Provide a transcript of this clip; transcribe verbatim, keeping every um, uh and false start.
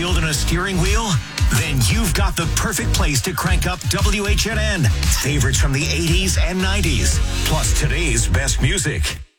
windshield and a steering wheel? Then you've got the perfect place to crank up W H N N. Favorites from the eighties and nineties, plus today's best music.